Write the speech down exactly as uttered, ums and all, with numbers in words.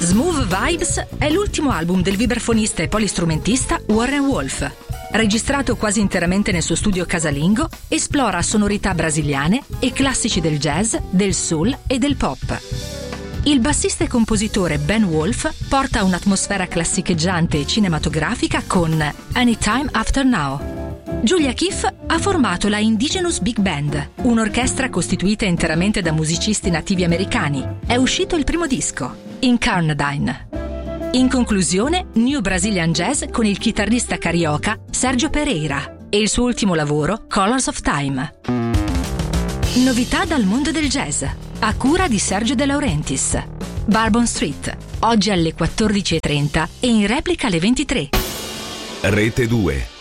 Smooth Vibes è l'ultimo album del vibrafonista e polistrumentista Warren Wolf. Registrato quasi interamente nel suo studio casalingo, esplora sonorità brasiliane e classici del jazz, del soul e del pop. Il bassista e compositore Ben Wolf porta un'atmosfera classicheggiante e cinematografica con Anytime After Now. Giulia Keefe ha formato la Indigenous Big Band, un'orchestra costituita interamente da musicisti nativi americani. È uscito il primo disco, Incarnadine. In conclusione, New Brazilian Jazz con il chitarrista carioca Sergio Pereira e il suo ultimo lavoro, Colors of Time. Novità dal mondo del jazz, a cura di Sergio De Laurentiis. Bourbon Street, oggi alle quattordici e trenta e in replica alle ventitré. Rete due.